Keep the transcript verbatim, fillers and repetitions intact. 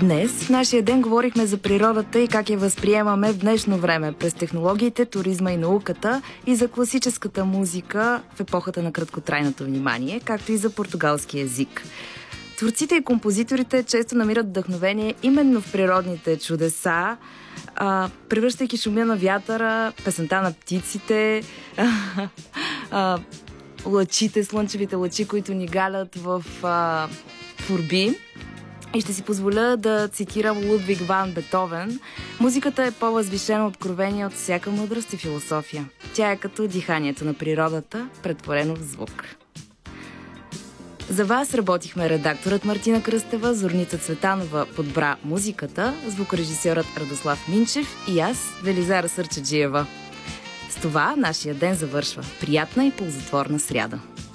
Днес в нашия ден говорихме за природата и как я възприемаме в днешно време през технологиите, туризма и науката, и за класическата музика в епохата на краткотрайното внимание, както и за португалски език. Творците и композиторите често намират вдъхновение именно в природните чудеса, а, превръщайки шума на вятъра, песента на птиците, а, лъчите, слънчевите лъчи, които ни галят в а, творби. И ще си позволя да цитирам Лудвиг ван Бетовен. Музиката е по-възвишено откровение от всяка мъдрост и философия. Тя е като диханието на природата, претворено в звук. За вас работихме редакторът Мартина Кръстева, Зорница Цветанова подбра музиката, звукорежисьорът Радослав Минчев и аз, Велизара Сърчеджиева. С това нашия ден завършва. Приятна и ползотворна сряда!